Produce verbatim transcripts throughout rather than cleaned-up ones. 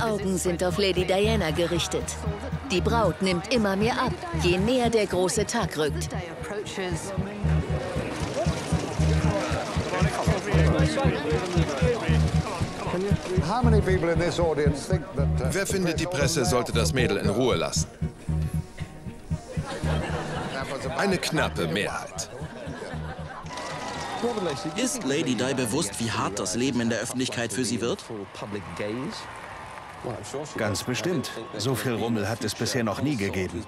Augen sind auf Lady Diana gerichtet. Die Braut nimmt immer mehr ab, je näher der große Tag rückt. Wer findet, die Presse sollte das Mädel in Ruhe lassen? Eine knappe Mehrheit. Ist Lady Di bewusst, wie hart das Leben in der Öffentlichkeit für sie wird? Ganz bestimmt. So viel Rummel hat es bisher noch nie gegeben.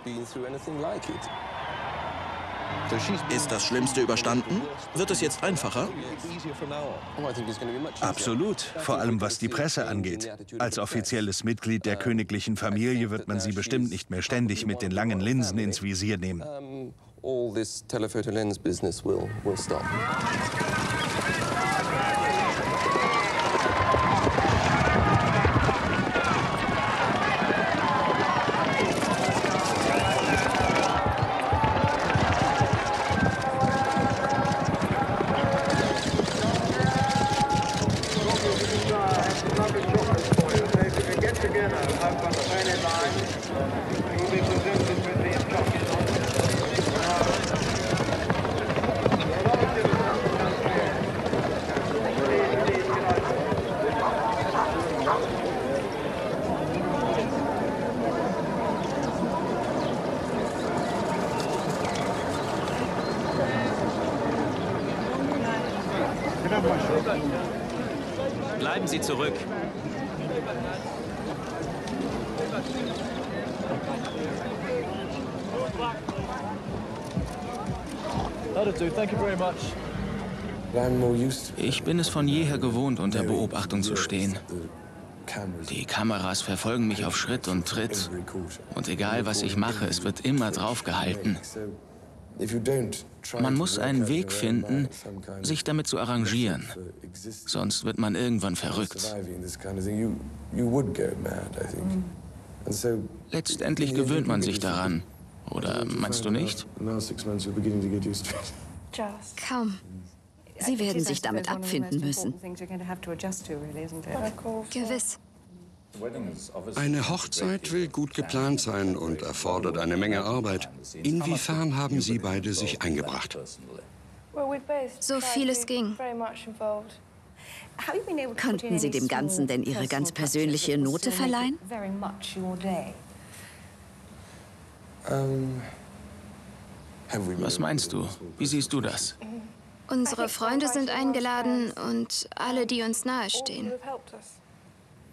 Ist das Schlimmste überstanden? Wird es jetzt einfacher? Absolut, vor allem was die Presse angeht. Als offizielles Mitglied der königlichen Familie wird man sie bestimmt nicht mehr ständig mit den langen Linsen ins Visier nehmen. All this telephoto lens business will, will stop. Bleiben Sie zurück. Ich bin es von jeher gewohnt, unter Beobachtung zu stehen. Die Kameras verfolgen mich auf Schritt und Tritt. Und egal, was ich mache, es wird immer drauf gehalten. Man muss einen Weg finden, sich damit zu arrangieren. Sonst wird man irgendwann verrückt. Letztendlich gewöhnt man sich daran. Oder meinst du nicht? Kaum. Sie werden sich damit abfinden müssen. Gewiss. Eine Hochzeit will gut geplant sein und erfordert eine Menge Arbeit. Inwiefern haben Sie beide sich eingebracht? So viel es ging. Konnten Sie dem Ganzen denn Ihre ganz persönliche Note verleihen? Was meinst du? Wie siehst du das? Unsere Freunde sind eingeladen und alle, die uns nahestehen.